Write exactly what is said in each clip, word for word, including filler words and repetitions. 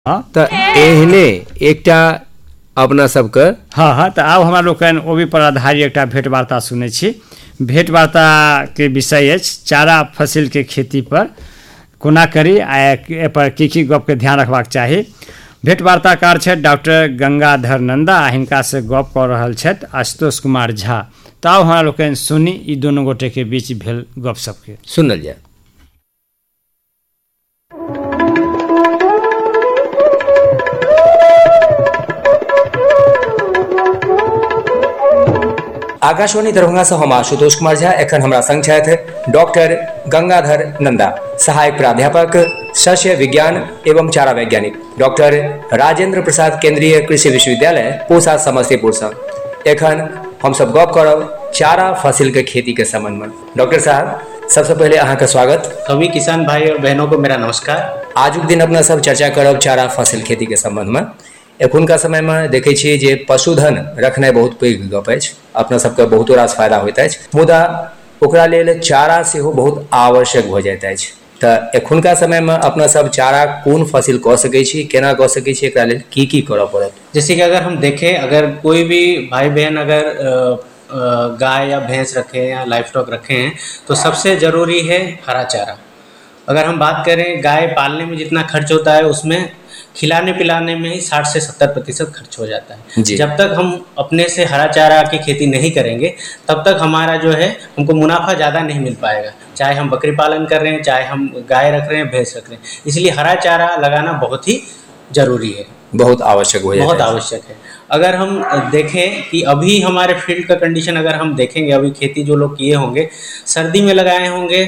हाँ तो एहने एकटा अपना सबके हाँ हाँ तो आब हमरा लोकनि ओहि पर आधारित एकटा भेंट वार्ता सुनै छी। भेंट वार्ता के विषय अछि चारा फसिल के खेती पर कोना करी आ ए पर की की गप के ध्यान रखबाक चाही। भेंट वार्ताकार छथि डॉक्टर गंगाधर नंदा आ हिनका से गप कऽ रहल छथि आशुतोष कुमार झा। तो आब हमरा लोकनि सुनी ई दुनू गोटे के बीच भेल गपशप के सुनल जाए। आकाशवाणी दरभंगा से हम आशुतोष कुमार झा। एखन हमरा संग छथि डॉक्टर गंगाधर नंदा, सहायक प्राध्यापक सस्य विज्ञान एवं चारा वैज्ञानिक, डॉक्टर राजेंद्र प्रसाद केंद्रीय कृषि विश्वविद्यालय पूसा समस्तीपुर से। एखन हम सब गप करब चारा फसिल के खेती के संबंध में। डॉक्टर साहब, सबसे पहले अहाँ का स्वागत। सभी किसान भाई और बहनों को मेरा नमस्कार। आजुक दिन अपना सब चर्चा करब चारा फसिल खेती के संबंध में। एखुनका समय में देखे छियै जे पशुधन रखनाइ बहुत पैघ गप अछि, अपना सबके बहुतो रास फायदा होइत अछि, मुदा ओकरा लेल चारा सेहो बहुत आवश्यक भऽ जाइत अछि। तऽ एखुनका समय में अपना सब चारा कोन फसिल कऽ सकै छी, केना कऽ सकै छी, एकरा लेल की की करऽ पड़त? जैसे कि अगर हम देखें, अगर कोई भी भाई बहन अगर गाय या भैंस रखे या लाइफ स्टॉक रखे हैं तो सबसे ज़रूरी है हरा चारा। अगर हम बात करें गाय पालने में जितना खर्च होता है उसमें खिलाने पिलाने में ही साठ से सत्तर प्रतिशत खर्च हो जाता है। जब तक हम अपने से हरा चारा की खेती नहीं करेंगे तब तक हमारा जो है हमको मुनाफा ज़्यादा नहीं मिल पाएगा, चाहे हम बकरी पालन कर रहे हैं, चाहे हम गाय रख रहे हैं, भैंस रख रहे हैं। इसलिए हरा चारा लगाना बहुत ही ज़रूरी है, बहुत आवश्यक हो बहुत आवश्यक है। अगर हम देखें कि अभी हमारे फील्ड का कंडीशन अगर हम देखेंगे, अभी खेती जो लोग किए होंगे सर्दी में लगाए होंगे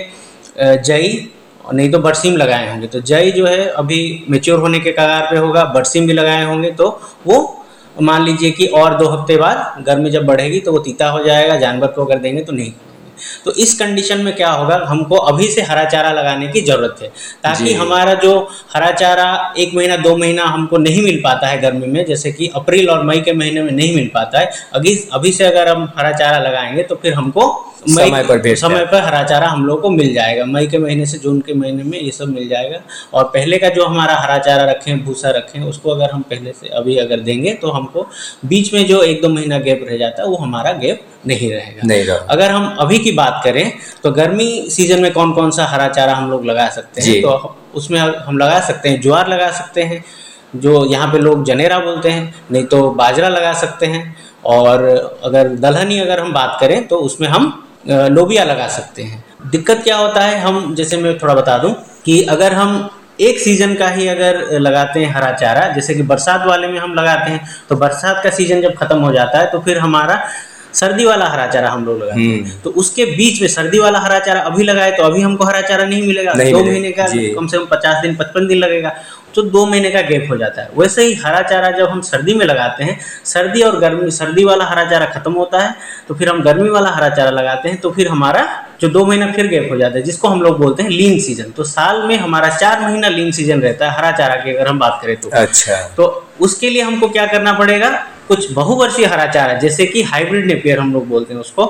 जई, नहीं तो बरसीम लगाए होंगे। तो जई जो है अभी मेच्योर होने के कगार पे होगा, बरसीम भी लगाए होंगे तो वो मान लीजिए कि और दो हफ्ते बाद गर्मी जब बढ़ेगी तो वो तीता हो जाएगा, जानवर को अगर देंगे तो नहीं खाएंगे। तो इस कंडीशन में क्या होगा, हमको अभी से हरा चारा लगाने की ज़रूरत है, ताकि हमारा जो हरा चारा एक महीना दो महीना हमको नहीं मिल पाता है गर्मी में, जैसे कि अप्रैल और मई के महीने में नहीं मिल पाता है, अभी अभी से अगर हम हरा चारा लगाएंगे तो फिर हमको मई समय पर समय पर हरा चारा हम लोग को मिल जाएगा। मई के महीने से जून के महीने में ये सब मिल जाएगा। और पहले का जो हमारा हरा चारा रखें, भूसा रखें, उसको अगर हम पहले से अभी अगर देंगे तो हमको बीच में जो एक दो महीना गैप रह जाता है वो हमारा गैप नहीं रहेगा, नहीं रहा। अगर हम अभी की बात करें तो गर्मी सीजन में कौन कौन सा हरा चारा हम लोग लगा सकते हैं, तो उसमें हम लगा सकते हैं ज्वार लगा सकते हैं, जो यहाँ पे लोग जनेरा बोलते हैं, नहीं तो बाजरा लगा सकते हैं। और अगर दलहनी अगर हम बात करें तो उसमें हम लोबिया लगा सकते हैं। दिक्कत क्या होता है, हम जैसे मैं थोड़ा बता दूं कि अगर हम एक सीजन का ही अगर लगाते हैं हरा चारा, जैसे कि बरसात वाले में हम लगाते हैं तो बरसात का सीजन जब खत्म हो जाता है तो फिर हमारा सर्दी वाला हरा चारा हम लोग लगाते हैं। तो उसके बीच में सर्दी वाला हरा चारा अभी लगाए तो अभी हमको हरा चारा नहीं मिलेगा, नहीं दो महीने का कम से कम पचास दिन पचपन दिन लगेगा, तो दो महीने का गैप हो जाता है। वैसे ही हरा चारा जब हम सर्दी में लगाते हैं, सर्दी और गर्मी, सर्दी वाला हरा चारा खत्म होता है तो फिर हम गर्मी वाला हरा चारा लगाते हैं, तो फिर हमारा जो दो महीना फिर गैप हो जाता है, जिसको हम लोग बोलते हैं लीन सीजन। तो साल में हमारा चार महीना लीन सीजन रहता है हरा चारा की अगर हम बात करें तो। अच्छा, तो उसके लिए हमको क्या करना पड़ेगा, कुछ बहुवर्षीय हरा चारा जैसे कि हाइब्रिड नेपियर हम लोग बोलते हैं उसको,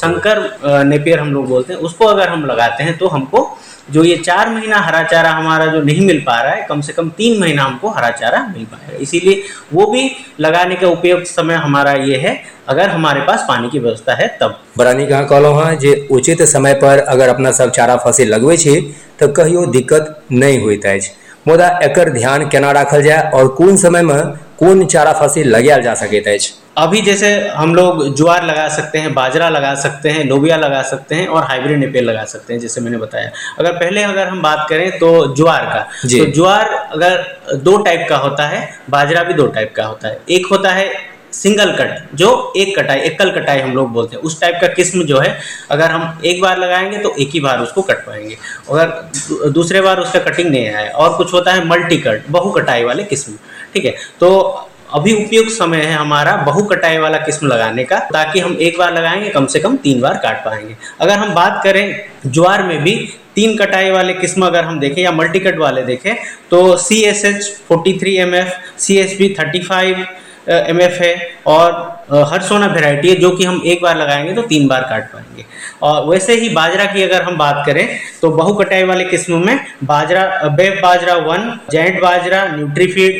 संकर नेपियर हम लोग बोलते हैं, उसको अगर हम लगाते हैं तो हमको जो ये चार महीना हरा चारा हमारा जो नहीं मिल पा रहा है, कम से कम तीन महीना हमको हरा चारा मिल पाएगा। इसीलिए वो भी लगाने का उपयुक्त समय हमारा ये है अगर हमारे पास पानी की व्यवस्था है तब। बड़ा नीक अहाँ कहलहुँ हँ जे उचित समय पर अगर अपना सब चारा फसिल लगबै छी तऽ कहियो दिक्कत नहीं होइत अछि, मुदा एकर ध्यान केना राखल जाए और कोन समय में कोन चारा फसिल लगायल जा सकैत अछि? अभी जैसे हम लोग ज्वार लगा सकते हैं, बाजरा लगा सकते हैं, लोबिया लगा सकते हैं और हाइब्रिड नेपियर लगा सकते हैं, जैसे मैंने बताया। अगर पहले अगर हम बात करें तो ज्वार का, तो ज्वार अगर दो टाइप का होता है, बाजरा भी दो टाइप का होता है। एक होता है सिंगल कट, जो एक कटाई, एकल कटाई हम लोग बोलते हैं, उस टाइप का किस्म जो है अगर हम एक बार लगाएंगे तो एक ही बार उसको कट पाएंगे, अगर दूसरे बार उसका कटिंग नहीं आए। और कुछ होता है मल्टी कट, बहु कटाई वाले किस्म, ठीक है। तो अभी उपयुक्त समय है हमारा बहु कटाई वाला किस्म लगाने का, ताकि हम एक बार लगाएंगे कम से कम तीन बार काट पाएंगे। अगर हम बात करें ज्वार में भी तीन कटाई वाले किस्म अगर हम देखें या मल्टी कट वाले देखें तो C S H forty three M F, C S B thirty five M F है और हर सोना वेराइटी है, जो कि हम एक बार लगाएंगे तो तीन बार काट पाएंगे। और वैसे ही बाजरा की अगर हम बात करें तो बहु कटाई वाले किस्मों में बाजरा, बेब बाजरा वन, जायंट बाजरा, न्यूट्रीफीड,